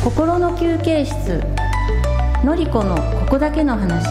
心の休憩室、のりこのここだけの話。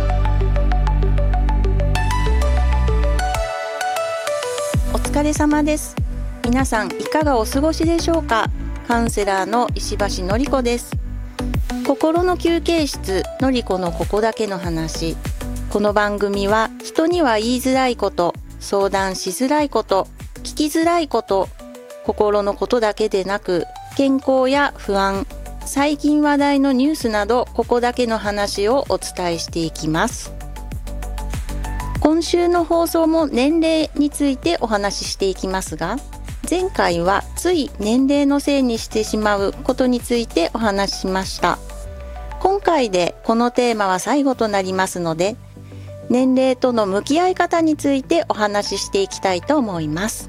お疲れ様です。皆さんいかがお過ごしでしょうか。カウンセラーの石橋のりこです。心の休憩室、のりこのここだけの話。この番組は人には言いづらいこと、相談しづらいこと、聞きづらいこと、心のことだけでなく健康や不安、最近話題のニュースなどここだけの話をお伝えしていきます。今週の放送も年齢についてお話ししていきますが、前回はつい年齢のせいにしてしまうことについてお話ししました。今回でこのテーマは最後となりますので、年齢との向き合い方についてお話ししていきたいと思います。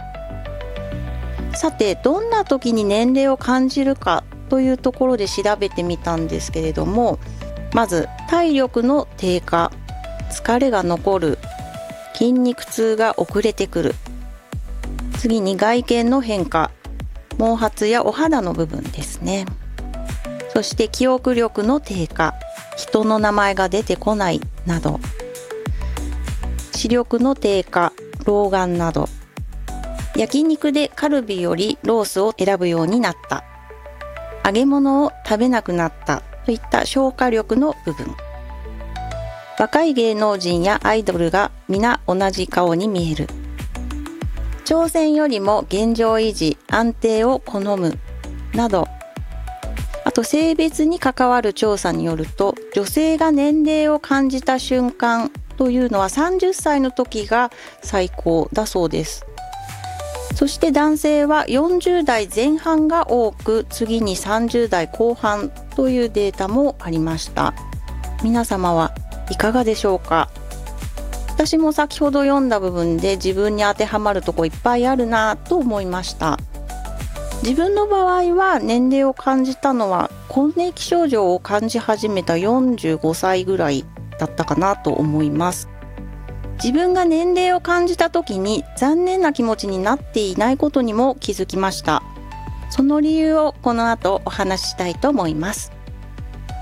さて、どんな時に年齢を感じるかというところで調べてみたんですけれども、まず体力の低下、疲れが残る、筋肉痛が遅れてくる、次に外見の変化、毛髪やお肌の部分ですね。そして記憶力の低下、人の名前が出てこないなど、視力の低下、老眼など、焼肉でカルビよりロースを選ぶようになった、揚げ物を食べなくなったといった消化力の部分、若い芸能人やアイドルが皆同じ顔に見える、挑戦よりも現状維持、安定を好むなど、あと性別に関わる調査によると、女性が年齢を感じた瞬間というのは30歳の時が最高だそうです。そして男性は40代前半が多く、次に30代後半というデータもありました。皆様はいかがでしょうか。私も先ほど読んだ部分で自分に当てはまるとこいっぱいあるなと思いました。自分の場合は年齢を感じたのは更年期症状を感じ始めた45歳ぐらいだったかなと思います。自分が年齢を感じた時に残念な気持ちになっていないことにも気づきました。その理由をこの後お話ししたいと思います。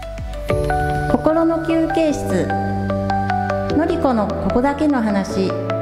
心の休憩室、のりこのここだけの話。